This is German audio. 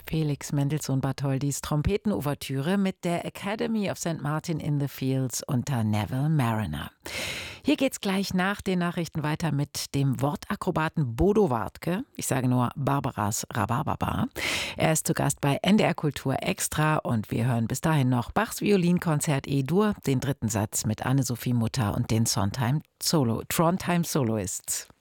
Felix Mendelssohn-Bartholdys Trompetenouvertüre mit der Academy of St. Martin in the Fields unter Neville Marriner. Hier geht's gleich nach den Nachrichten weiter mit dem Wortakrobaten Bodo Wartke. Ich sage nur Barbaras Rhabarberbar. Er ist zu Gast bei NDR Kultur Extra und wir hören bis dahin noch Bachs Violinkonzert E-Dur, den dritten Satz mit Anne-Sophie Mutter und den Trondheim Soloists.